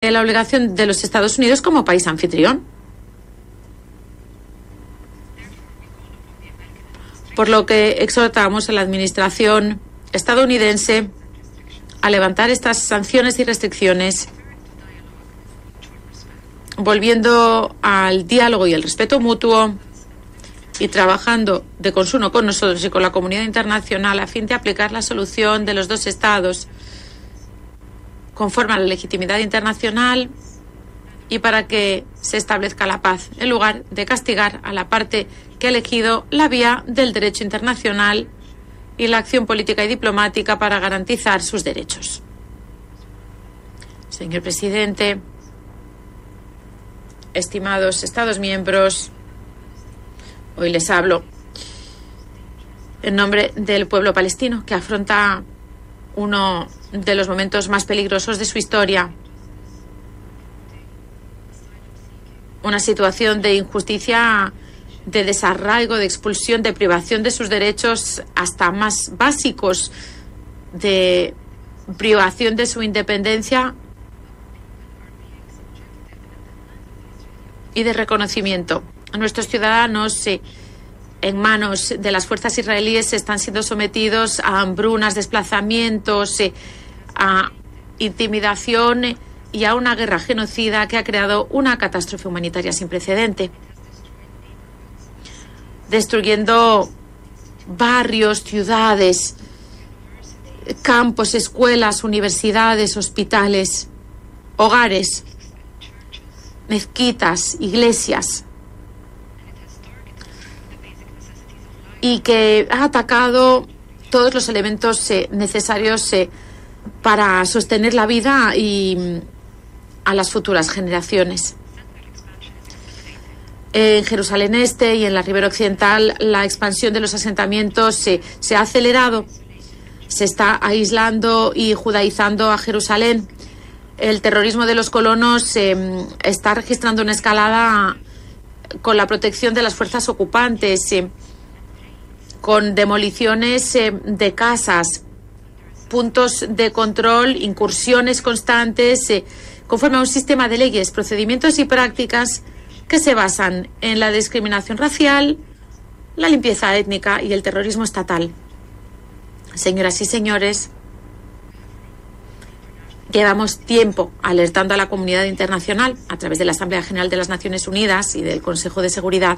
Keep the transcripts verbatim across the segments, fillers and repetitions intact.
en la obligación de los Estados Unidos como país anfitrión. Por lo que exhortamos a la administración estadounidense a levantar estas sanciones y restricciones, volviendo al diálogo y el respeto mutuo y trabajando de consuno con nosotros y con la comunidad internacional a fin de aplicar la solución de los dos estados conforme a la legitimidad internacional y para que se establezca la paz, en lugar de castigar a la parte que ha elegido la vía del derecho internacional y la acción política y diplomática para garantizar sus derechos. Señor presidente, estimados Estados miembros, hoy les hablo en nombre del pueblo palestino, que afronta uno de los momentos más peligrosos de su historia. Una situación de injusticia, de desarraigo, de expulsión, de privación de sus derechos hasta más básicos, de privación de su independencia y de reconocimiento. Nuestros ciudadanos eh, en manos de las fuerzas israelíes están siendo sometidos a hambrunas, desplazamientos, eh, a intimidación eh, y a una guerra genocida que ha creado una catástrofe humanitaria sin precedente, destruyendo barrios, ciudades, campos, escuelas, universidades, hospitales, hogares, mezquitas, iglesias, y que ha atacado todos los elementos eh, necesarios eh, para sostener la vida y a las futuras generaciones. En Jerusalén Este y en la Ribera Occidental, la expansión de los asentamientos se, se ha acelerado. Se está aislando y judaizando a Jerusalén. El terrorismo de los colonos eh, está registrando una escalada con la protección de las fuerzas ocupantes, eh, con demoliciones eh, de casas, puntos de control, incursiones constantes, eh, conforme a un sistema de leyes, procedimientos y prácticas que se basan en la discriminación racial, la limpieza étnica y el terrorismo estatal. Señoras y señores, llevamos tiempo alertando a la comunidad internacional a través de la Asamblea General de las Naciones Unidas y del Consejo de Seguridad,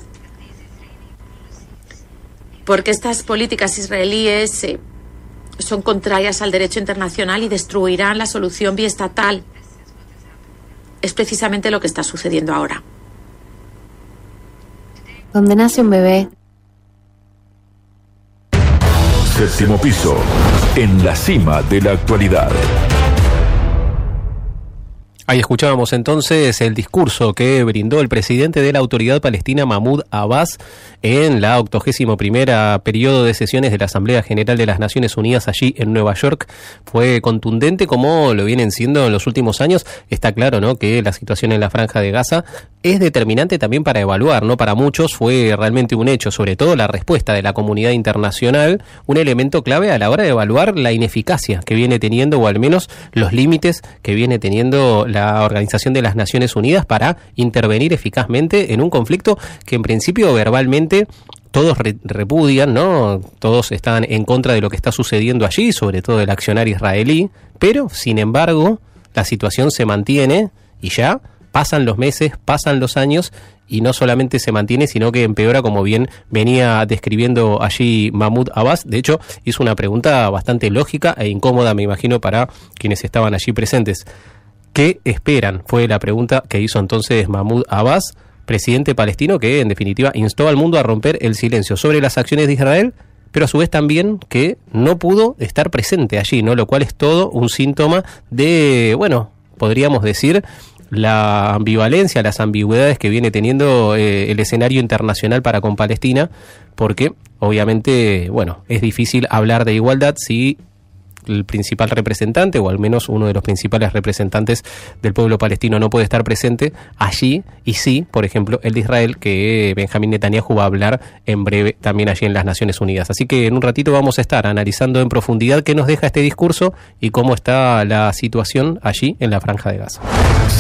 porque estas políticas israelíes eh, son contrarias al derecho internacional y destruirán la solución biestatal. Es precisamente lo que está sucediendo ahora. Donde nace un bebé. Séptimo piso, en la cima de la actualidad. Ahí escuchábamos entonces el discurso que brindó el presidente de la Autoridad Palestina, Mahmoud Abbas, en la octogésimo primera periodo de sesiones de la Asamblea General de las Naciones Unidas allí en Nueva York. Fue contundente como lo vienen siendo en los últimos años. Está claro, ¿no?, que la situación en la Franja de Gaza es determinante también para evaluar, ¿no? Para muchos fue realmente un hecho, sobre todo la respuesta de la comunidad internacional, un elemento clave a la hora de evaluar la ineficacia que viene teniendo, o al menos los límites que viene teniendo la Organización de las Naciones Unidas para intervenir eficazmente en un conflicto que en principio verbalmente todos re- repudian, ¿no? Todos están en contra de lo que está sucediendo allí, sobre todo el accionar israelí, pero sin embargo la situación se mantiene y ya pasan los meses, pasan los años y no solamente se mantiene, sino que empeora, como bien venía describiendo allí Mahmoud Abbas. De hecho, hizo una pregunta bastante lógica e incómoda, me imagino, para quienes estaban allí presentes. ¿Qué esperan? Fue la pregunta que hizo entonces Mahmoud Abbas, presidente palestino, que en definitiva instó al mundo a romper el silencio sobre las acciones de Israel, pero a su vez también que no pudo estar presente allí, ¿no? Lo cual es todo un síntoma de, bueno, podríamos decir, la ambivalencia, las ambigüedades que viene teniendo eh, el escenario internacional para con Palestina, porque obviamente, bueno, es difícil hablar de igualdad si el principal representante, o al menos uno de los principales representantes del pueblo palestino, no puede estar presente allí, y sí, por ejemplo, el de Israel, que Benjamín Netanyahu va a hablar en breve también allí en las Naciones Unidas. Así que en un ratito vamos a estar analizando en profundidad qué nos deja este discurso y cómo está la situación allí en la Franja de Gaza.